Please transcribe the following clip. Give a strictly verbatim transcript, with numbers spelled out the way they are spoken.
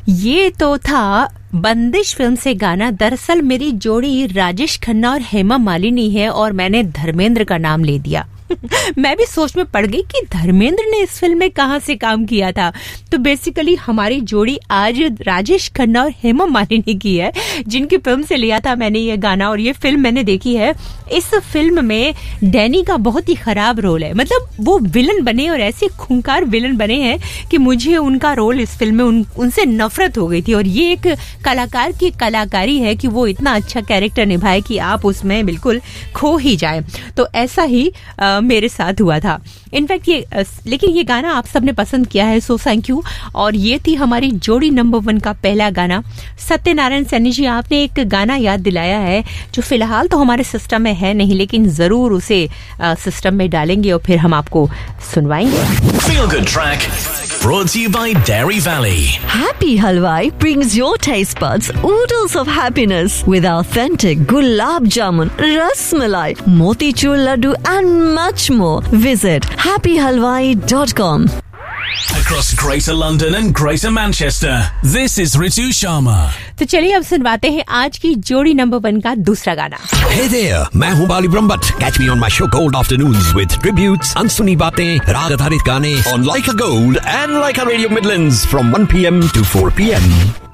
ये तो था बंदिश फिल्म से गाना। दरअसल मेरी जोड़ी राजेश खन्ना और हेमा मालिनी है और मैंने धर्मेंद्र का नाम ले दिया। मैं भी सोच में पड़ गई कि धर्मेंद्र ने इस फिल्म में कहां से काम किया था। तो बेसिकली हमारी जोड़ी आज राजेश खन्ना और हेमा मालिनी की है, जिनकी फिल्म से लिया था मैंने ये गाना और ये फिल्म मैंने देखी है। इस फिल्म में डैनी का बहुत ही खराब रोल है, मतलब वो विलन बने और ऐसे खूंखार विलन बने हैं कि मुझे उनका रोल इस फिल्म में उन, उनसे नफरत हो गई थी। और ये एक कलाकार की कलाकारी है कि वो इतना अच्छा कैरेक्टर निभाए कि आप उसमें बिल्कुल खो ही जाए। तो ऐसा ही आ, मेरे साथ हुआ था। इनफैक्ट ये लेकिन ये गाना आप सबने पसंद किया है, सो थैंक यू। और ये थी हमारी जोड़ी नंबर वन का पहला गाना। सत्यनारायण सैनी जी, आपने एक गाना याद दिलाया है जो फिलहाल तो हमारे सिस्टम में है नहीं, लेकिन जरूर उसे सिस्टम में डालेंगे और फिर हम आपको सुनवाएंगे। Feel Good Track brought to you by Dairy Valley. Happy Halwai brings your taste buds oodles of happiness with authentic gulab jamun, ras malai, motichur laddu and much more. Visit happy halwai dot com. Across Greater London and Greater Manchester, this is Ritu Sharma. तो चलिए अब सुनवाते हैं आज की जोड़ी number one का दूसरा गाना। Hey there, मैं हूँ बाली Brahmbhatt. Catch me on my show Gold Afternoons with tributes, अनसुनी बातें, राग आधारित गाने on Like a Gold and Like a Radio Midlands from one p m to four p m.